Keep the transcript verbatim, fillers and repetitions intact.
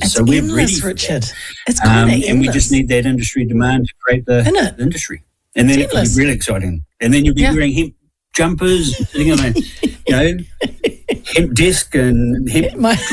It's so we're endless, ready, Richard. It's um, kind of and we just need that industry demand to create the, Isn't it? the industry, and then It's it will be endless. really exciting. And then you'll be Yeah. wearing hemp jumpers, sitting on a you know hemp desk and hemp My